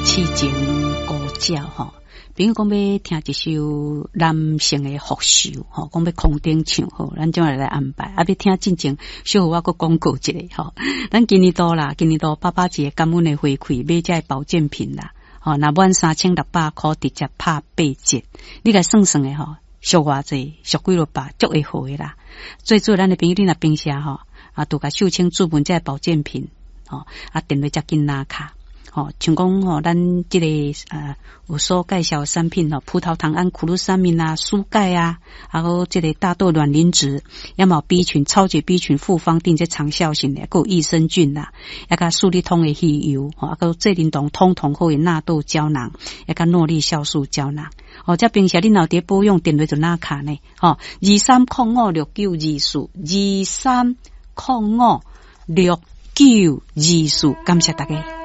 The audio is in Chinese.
痴情孤鸟吼，比如讲要听一首男性的复仇吼，讲要空顶唱好，咱怎来安排？啊，要听进前小互我个广告一下吼。咱今年度啦，今年度881个感恩的回馈，买这保健品啦，吼，那满3600块直接拍8折，你来算算的吼，俗偌济，俗几落百，足会好的啦。最主要咱的朋友你若平时吼，啊，都甲秀清注文这保健品，吼，啊，电话才紧拿卡。哦，像讲吼，咱这个有所介绍的产品哦，葡萄糖胺苦鲁沙明啊、舒钙啊，然后这个大豆卵磷脂，也有 B 群、超级 B 群复方定这长效型的，还有益生菌啦，也甲树立通的鱼油，哦，还有这灵动通通好的纳豆胶囊，也甲诺丽酵素胶囊。哦，这平时你脑碟保养电话就拿卡呢，哦，23056924，23056924，感谢大家。